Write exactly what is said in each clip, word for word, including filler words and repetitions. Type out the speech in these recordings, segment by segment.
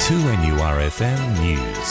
two N U R F M News.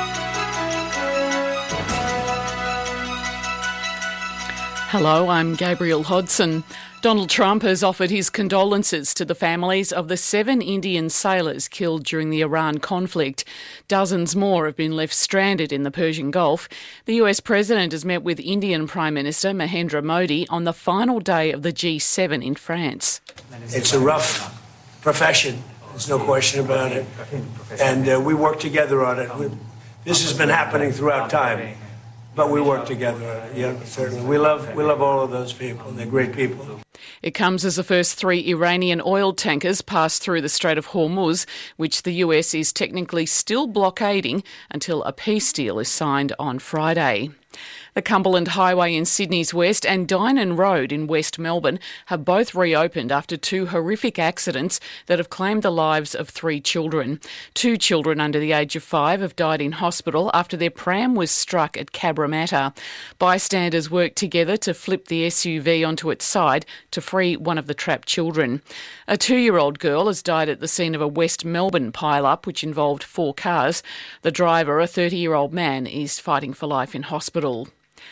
Hello, I'm Gabrielle Hodson. Donald Trump has offered his condolences to the families of the seven Indian sailors killed during the Iran conflict. Dozens more have been left stranded in the Persian Gulf. The U S President has met with Indian Prime Minister Narendra Modi on the final day of the G seven in France. It's a rough profession, there's no question about it, and uh, we work together on it. We, this has been happening throughout time. But we work together on it, yeah, certainly. We love we love all of those people. They're great people. It comes as the first three Iranian oil tankers passed through the Strait of Hormuz, which the U S is technically still blockading until a peace deal is signed on Friday. The Cumberland Highway in Sydney's west and Dynon Road in West Melbourne have both reopened after two horrific accidents that have claimed the lives of three children. Two children under the age of five have died in hospital after their pram was struck at Cabramatta. Bystanders worked together to flip the S U V onto its side to free one of the trapped children. A two-year-old girl has died at the scene of a West Melbourne pile-up which involved four cars. The driver, a thirty-year-old man, is fighting for life in hospital.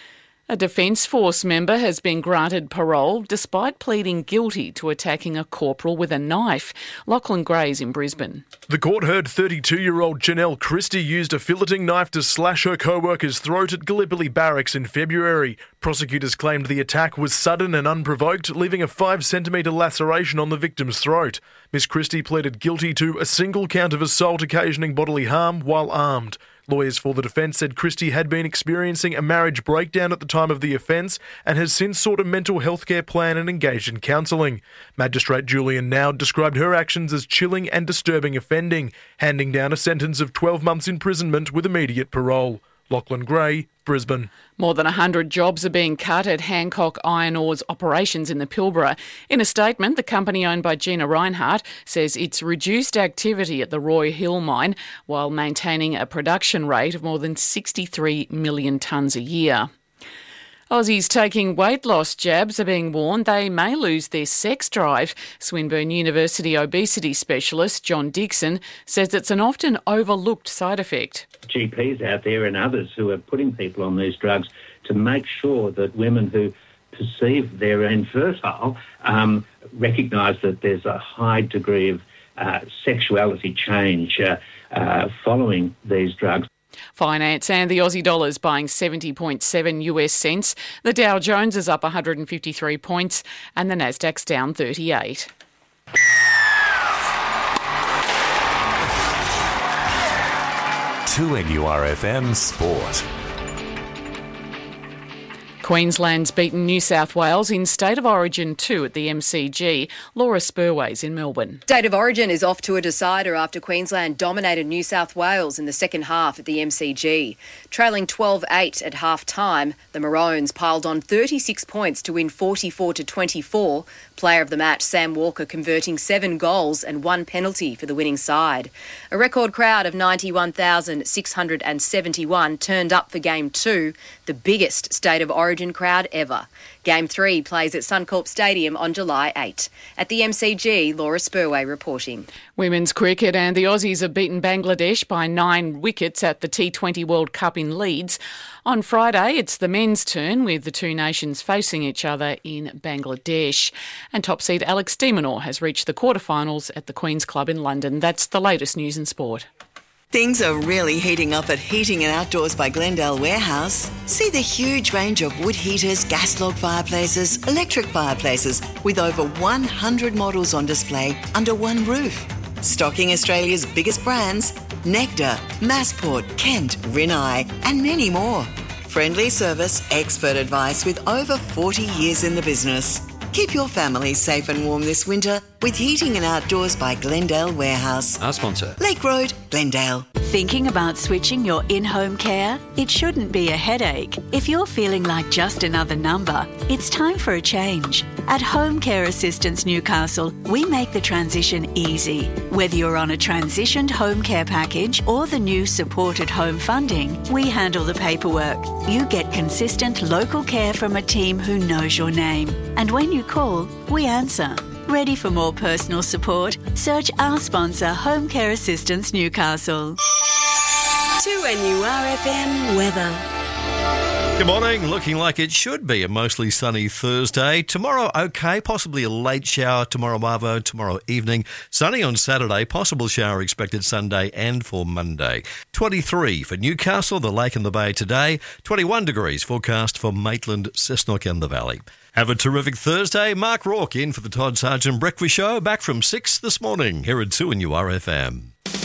A Defence Force member has been granted parole despite pleading guilty to attacking a corporal with a knife. Lachlan Gray's in Brisbane. The court heard thirty-two-year-old Janelle Christie used a filleting knife to slash her co-worker's throat at Gallipoli Barracks in February. Prosecutors claimed the attack was sudden and unprovoked, leaving a five-centimetre laceration on the victim's throat. Miss Christie pleaded guilty to a single count of assault occasioning bodily harm while armed. Lawyers for the defence said Christie had been experiencing a marriage breakdown at the time of the offence and has since sought a mental health care plan and engaged in counselling. Magistrate Julian Nowd described her actions as chilling and disturbing offending, handing down a sentence of twelve months imprisonment with immediate parole. Lachlan Gray, Brisbane. More than one hundred jobs are being cut at Hancock Iron Ore's operations in the Pilbara. In a statement, the company owned by Gina Rinehart says it's reduced activity at the Roy Hill mine while maintaining a production rate of more than sixty-three million tonnes a year. Aussies taking weight loss jabs are being warned they may lose their sex drive. Swinburne University obesity specialist John Dixon says it's an often overlooked side effect. G Ps out there and others who are putting people on these drugs to make sure that women who perceive they're infertile um, recognise that there's a high degree of uh, sexuality change uh, uh, following these drugs. Finance and the Aussie dollar is buying seventy point seven US cents. The Dow Jones is up one hundred fifty-three points and the Nasdaq's down thirty-eight. two N U R F M Sport. Queensland's beaten New South Wales in State of Origin two at the M C G. Laura Spurway's in Melbourne. State of Origin is off to a decider after Queensland dominated New South Wales in the second half at the M C G. Trailing twelve eight at half-time, the Maroons piled on thirty-six points to win forty-four to twenty-four. Player of the match, Sam Walker, converting seven goals and one penalty for the winning side. A record crowd of ninety-one thousand six hundred seventy-one turned up for Game two, the biggest State of Origin crowd ever. Game three plays at Suncorp Stadium on July eighth. At the M C G, Laura Spurway reporting. Women's cricket and the Aussies have beaten Bangladesh by nine wickets at the T twenty World Cup in Leeds. On Friday, it's the men's turn with the two nations facing each other in Bangladesh. And top seed Alex de Minaur has reached the quarterfinals at the Queen's Club in London. That's the latest news in sport. Things are really heating up at Heating and Outdoors by Glendale Warehouse. See the huge range of wood heaters, gas log fireplaces, electric fireplaces with over one hundred models on display under one roof. Stocking Australia's biggest brands, Nectar, Massport, Kent, Rinnai and many more. Friendly service, expert advice with over forty years in the business. Keep your family safe and warm this winter with Heating and Outdoors by Glendale Warehouse. Our sponsor. Lake Road, Glendale. Thinking about switching your in-home care? It shouldn't be a headache. If you're feeling like just another number, it's time for a change. At Home Care Assistance Newcastle, we make the transition easy. Whether you're on a transitioned home care package or the new supported home funding, we handle the paperwork. You get consistent local care from a team who knows your name. And when you call, we answer. Ready for more personal support? Search our sponsor, Home Care Assistance Newcastle. two N U R F M weather. Good morning. Looking like it should be a mostly sunny Thursday. Tomorrow, okay, possibly a late shower tomorrow, Marvo, tomorrow evening. Sunny on Saturday, possible shower expected Sunday and for Monday. twenty-three for Newcastle, the Lake and the Bay today. twenty-one degrees forecast for Maitland, Cessnock and the Valley. Have a terrific Thursday. Mark Rourke in for the Todd Sargent Breakfast Show, back from six this morning here at two N U R F M.